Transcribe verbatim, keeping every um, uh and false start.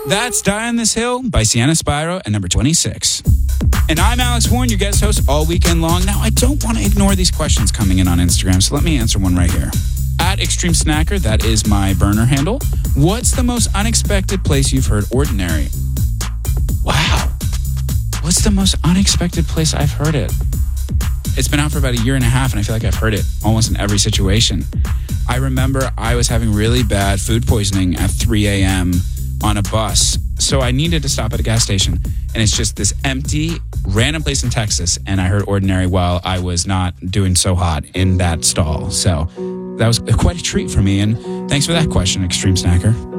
That's Die on This Hill by Sienna Spyro at number twenty-six. And I'm Alex Warren, your guest host all weekend long. Now, I don't want to ignore these questions coming in on Instagram, so let me answer one right here. At Extreme Snacker, that is my burner handle. What's the most unexpected place you've heard Ordinary? Wow. What's the most unexpected place I've heard it? It's been out for about a year and a half, and I feel like I've heard it almost in every situation. I remember I was having really bad food poisoning at three a.m. on a bus, so I needed to stop at a gas station, and it's just this empty, random place in Texas, and I heard Ordinary while I was not doing so hot in that stall. So that was quite a treat for me, and thanks for that question, Extreme Snacker.